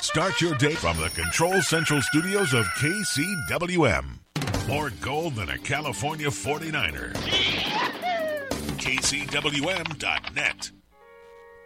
Start your day from the Control Central studios of KCWM. More gold than a California 49er. KCWM.net.